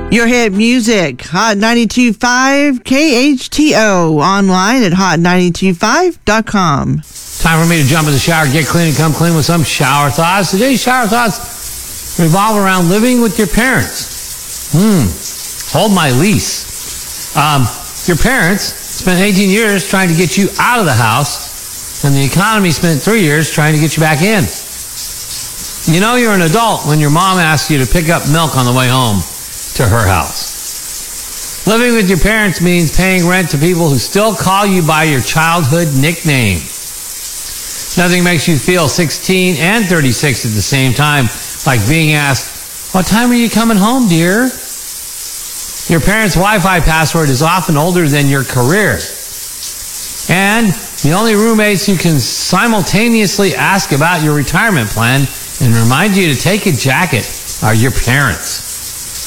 Your hit music, Hot 92.5 KHTO, online at hot925.com. Time for me to jump in the shower, get clean, and come clean with some shower thoughts. Today's shower thoughts revolve around living with your parents. Hold my lease. Your parents spent 18 years trying to get you out of the house, and the economy spent 3 years trying to get you back in. You know you're an adult when your mom asks you to pick up milk on the way home to her house. Living with your parents means paying rent to people who still call you by your childhood nickname. Nothing makes you feel 16 and 36 at the same time, like being asked, "What time are you coming home, dear?" Your parents' Wi-Fi password is often older than your career. And the only roommates who can simultaneously ask about your retirement plan and remind you to take a jacket are your parents.